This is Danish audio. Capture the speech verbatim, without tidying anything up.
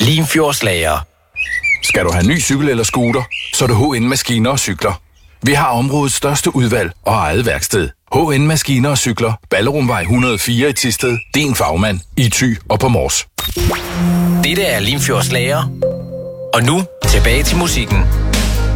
Limfjordslager. Skal du have ny cykel eller scooter, så er det H N Maskiner og Cykler. Vi har områdets største udvalg og eget værksted. H N Maskiner og Cykler. Ballerumvej et hundrede og fire i Thisted. Din fagmand i Thy og på Mors. Dette er Limfjordslager. Og nu tilbage til musikken.